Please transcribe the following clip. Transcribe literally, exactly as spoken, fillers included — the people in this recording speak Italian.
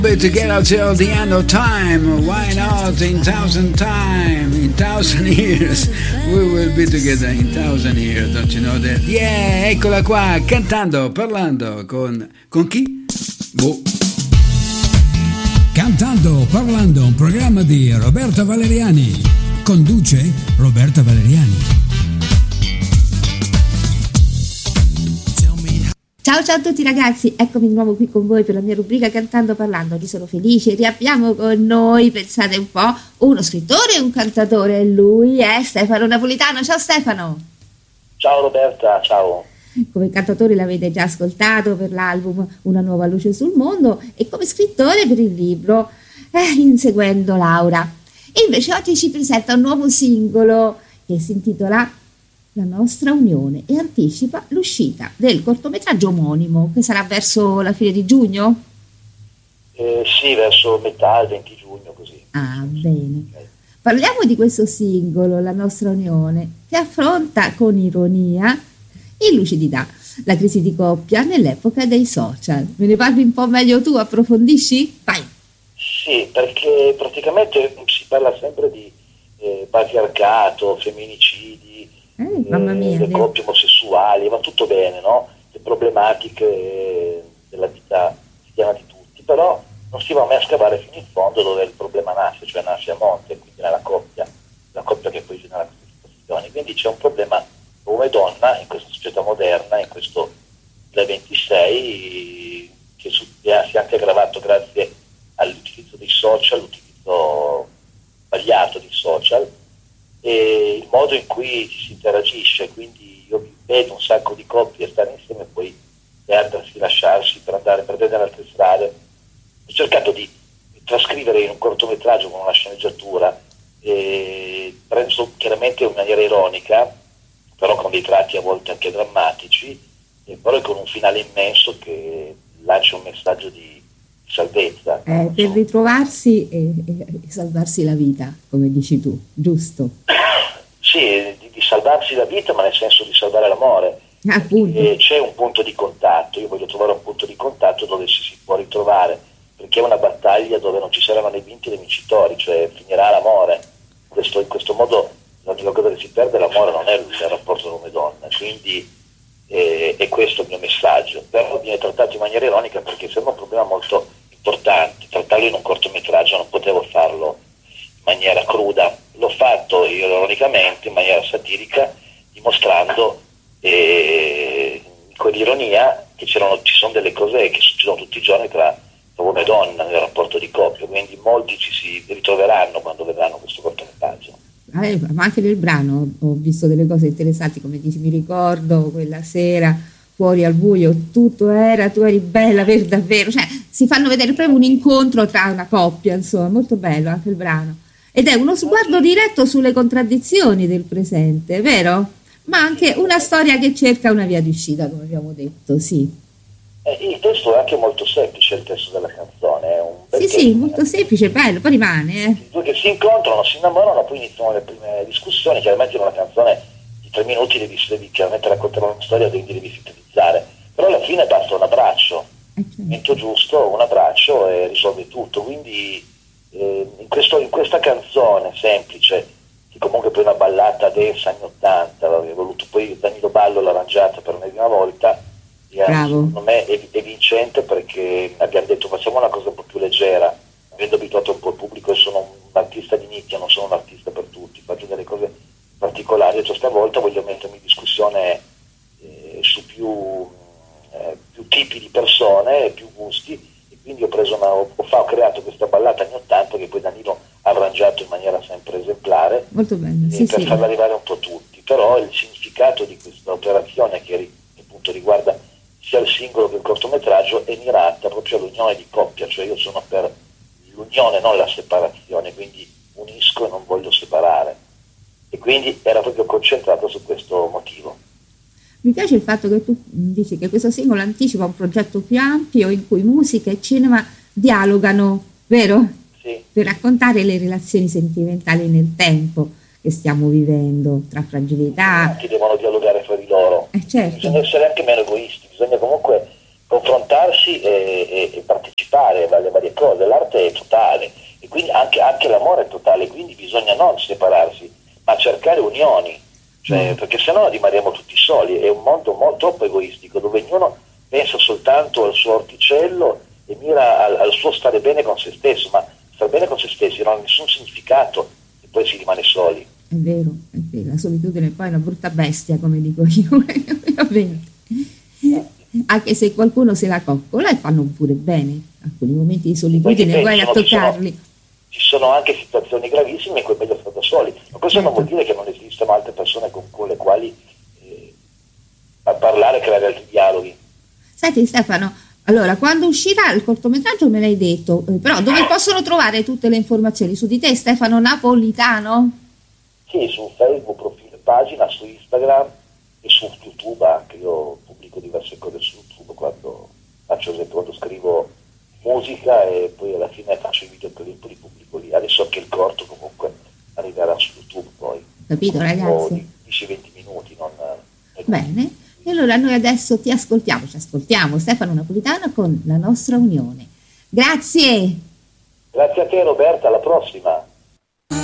Together till the end of time, why not in thousand time, in thousand years, we will be together in thousand years, don't you know that? Yeah, eccola qua, cantando, parlando con, con chi? Boh. Cantando, parlando, un programma di Roberta Valeriani, conduce Roberta Valeriani. Ciao ciao a tutti ragazzi, eccomi di nuovo qui con voi per la mia rubrica Cantando Parlando. Oggi sono felice, riabbiamo con noi, pensate un po', uno scrittore e un cantatore. Lui è Stefano Napolitano. Ciao Stefano. Ciao Roberta, ciao. Come cantatore l'avete già ascoltato per l'album Una nuova luce sul mondo e come scrittore per il libro eh, Inseguendo Laura. E invece oggi ci presenta un nuovo singolo che si intitola La nostra unione e anticipa l'uscita del cortometraggio omonimo che sarà verso la fine di giugno? Eh, sì, verso metà, il venti giugno così. Ah, bene. Okay. Parliamo di questo singolo, La nostra unione, che affronta con ironia e lucidità la crisi di coppia nell'epoca dei social. Me ne parli un po' meglio tu, approfondisci? Vai! Sì, perché praticamente si parla sempre di eh, patriarcato, femminicidi, Eh, mamma mia, le coppie omosessuali, va tutto bene, no? Le problematiche della vita quotidiana di tutti, però non si va mai a scavare fino in fondo dove il problema nasce, cioè nasce a monte, quindi nella coppia, la coppia che poi genera queste situazioni. Quindi c'è un problema uomo e donna in questa società moderna, in questo duemilaventisei, che si è anche aggravato grazie all'utilizzo dei social, l'utilizzo sbagliato dei social, e il modo in cui ci si interagisce. Quindi io vedo un sacco di coppie stare insieme e poi perdersi, lasciarsi per andare per prendere altre strade. Ho cercato di trascrivere in un cortometraggio con una sceneggiatura, eh, preso chiaramente in maniera ironica, però con dei tratti a volte anche drammatici, e poi con un finale immenso che lancia un messaggio di salvezza. Eh, per so. ritrovarsi e, e, e salvarsi la vita, come dici tu, giusto? Sì, di, di salvarsi la vita, ma nel senso di salvare l'amore. Appunto. E c'è un punto di contatto, io voglio trovare un punto di contatto dove si, si può ritrovare, perché è una battaglia dove non ci saranno né vinti né vincitori, cioè finirà l'amore. Questo, in questo modo l'unica cosa che si perde è l'amore, non è il rapporto uomo e donna, quindi eh, è questo il mio messaggio. Però viene trattato in maniera ironica perché sembra un problema molto importante, trattarlo in un cortometraggio non potevo farlo in maniera cruda, l'ho fatto ironicamente, in maniera satirica, dimostrando eh, con l'ironia che c'erano, ci sono delle cose che succedono tutti i giorni tra uomo e donna nel rapporto di coppia, quindi molti ci si ritroveranno quando vedranno questo cortometraggio. Eh, ma anche nel brano ho visto delle cose interessanti, come dici, mi ricordo quella sera fuori al buio, tutto era, tu eri bella per davvero, cioè si fanno vedere proprio un incontro tra una coppia, insomma, molto bello anche il brano. Ed è uno sguardo diretto sulle contraddizioni del presente, vero? Ma anche una storia che cerca una via d'uscita, come abbiamo detto, sì. Eh, il testo è anche molto semplice, il testo della canzone. È un bel sì, testo, sì, molto semplice, bello, poi rimane. Eh. I due che si incontrano, si innamorano, poi iniziano le prime discussioni. Chiaramente in una canzone di tre minuti devi, devi chiaramente raccontare una storia, devi, devi sintetizzare. Però alla fine basta un abbraccio, il momento giusto, un abbraccio e risolve tutto. Quindi eh, in, questo, in questa canzone semplice, che comunque poi è una ballata densa anni ottanta, l'avevo voluto, poi Danilo Ballo l'ha arrangiata per una prima volta, e secondo me è, è vincente perché abbiamo detto facciamo una cosa un po' più leggera, avendo abituato un po' il pubblico, sono un artista di nicchia, non sono un artista per tutti, faccio delle cose particolari, e questa volta voglio mettermi in discussione eh, su più, eh, più tipi di persone, più gusti, e quindi ho preso una, ho, ho creato questa ballata anni ottanta che poi Danilo ha arrangiato in maniera sempre esemplare, molto bene, sì, per sì. farla arrivare un po' tutti. Però il significato di questa operazione, che, che appunto riguarda sia il singolo che il cortometraggio, è mirata proprio all'unione di coppia, cioè io sono per l'unione, non la separazione, quindi unisco e non voglio separare, e quindi era proprio concentrato su questo motivo. Mi piace il fatto che tu dici che questo singolo anticipa un progetto più ampio in cui musica e cinema dialogano, vero? Sì. Per raccontare le relazioni sentimentali nel tempo che stiamo vivendo, tra fragilità. Tutti devono dialogare fra di loro. Eh, certo. Bisogna essere anche meno egoisti, bisogna comunque confrontarsi e, e, e partecipare alle varie cose. L'arte è totale e quindi anche, anche l'amore è totale, quindi bisogna non separarsi ma cercare unioni, cioè, mm. perché sennò rimaniamo tutti soli. È un mondo molto troppo egoistico dove ognuno pensa soltanto al suo orticello e mira al, al suo stare bene con se stesso, ma stare bene con se stessi non ha nessun significato e poi si rimane soli. È vero, è vero, la solitudine poi è una brutta bestia, come dico io, veramente. Anche se qualcuno se la coccola e fanno pure bene, alcuni momenti di solitudine, guai a toccarli. Ci sono, ci sono anche situazioni gravissime in cui è meglio stare da soli, ma questo certo. non vuol dire che non esistono altre persone con, con le quali eh, a parlare, creare altri dialoghi. Senti Stefano, allora quando uscirà il cortometraggio me l'hai detto, eh, però dove possono trovare tutte le informazioni su di te, Stefano Napolitano? Sì, su Facebook, profilo, pagina, su Instagram e su YouTube anche. Io pubblico diverse cose su YouTube quando faccio, quando scrivo musica e poi alla fine faccio i videoclip, li pubblico lì. Adesso anche il corto comunque arriverà su YouTube poi. Capito ragazzi? dieci venti minuti, non... Bene, e allora noi adesso ti ascoltiamo, ci ascoltiamo Stefano Napolitano con La nostra unione. Grazie! Grazie a te Roberta, alla prossima!